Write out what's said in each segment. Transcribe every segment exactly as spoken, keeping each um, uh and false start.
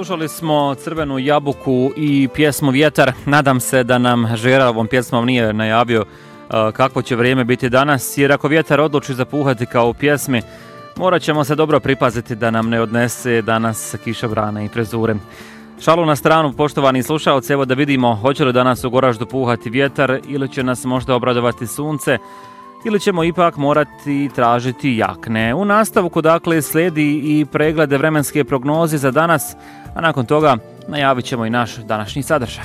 Slušali smo Crvenu jabuku i pjesmu Vjetar. Nadam se da nam Žera ovom pjesmom nije najavio uh, kakvo će vrijeme biti danas, jer ako vjetar odluči zapuhati kao u pjesmi, morat ćemo se dobro pripaziti da nam ne odnese danas kišobrane i trezure. Šalu na stranu, poštovani slušalci, evo da vidimo hoće li danas u Goraždu puhati vjetar ili će nas možda obradovati sunce, ili ćemo ipak morati tražiti jakne. U nastavku dakle slijedi i preglede vremenske prognoze za danas, a nakon toga najavit ćemo i naš današnji sadržaj.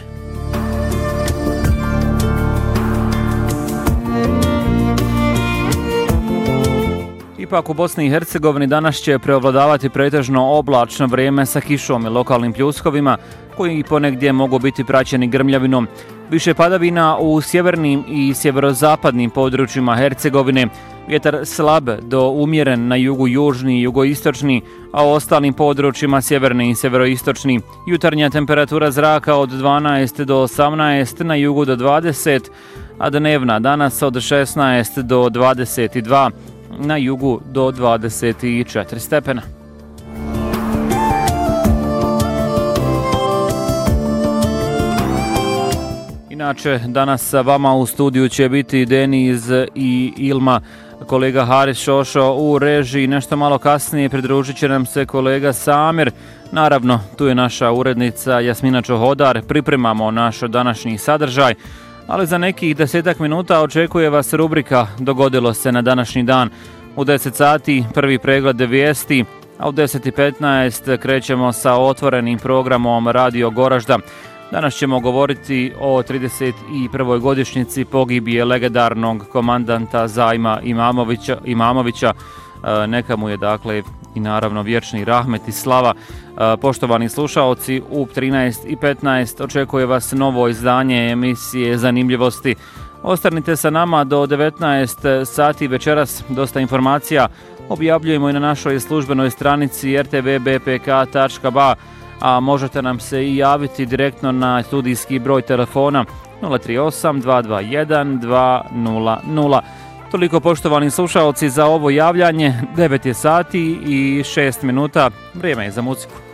Ipak u Bosni i Hercegovini danas će preovladavati pretežno oblačno vrijeme sa kišom i lokalnim pljuskovima koji ponegdje mogu biti praćeni grmljavinom. Više padavina u sjevernim i sjeverozapadnim područjima Hercegovine, vjetar slab do umjeren na jugu južni i jugoistočni, a u ostalim područjima sjeverni i sjeveroistočni. Jutarnja temperatura zraka od dvanaest do osamnaest, na jugu do dvadeset, a dnevna danas od šesnaest do dvadeset dva, na jugu do dvadeset četiri stepena. Inače, danas sa vama u studiju će biti Deniz i Ilma, kolega Haris Šošo u režiji. Nešto malo kasnije pridružit će nam se kolega Samir. Naravno, tu je naša urednica Jasmina Čohodar. Pripremamo naš današnji sadržaj, ali za nekih desetak minuta očekuje vas rubrika Dogodilo se na današnji dan. U deset sati prvi pregled vijesti, a u deset i petnaest krećemo sa otvorenim programom Radio Goražda. Danas ćemo govoriti o trideset prvoj godišnjici pogibije legendarnog komandanta Zajma Imamovića, Imamovića. Neka mu je dakle i naravno vječni rahmet i slava. Poštovani slušaoci, u trinaest i petnaest očekuje vas novo izdanje emisije Zanimljivosti. Ostanite sa nama do devetnaest sati večeras. Dosta informacija objavljujemo i na našoj službenoj stranici er te ve be pe ka tačka ba, a možete nam se i javiti direktno na studijski broj telefona nula tri osam dva dva jedan dva nula nula. Toliko, poštovani slušalci, za ovo javljanje. devet je sati i šest minuta. Vrijeme je za muziku.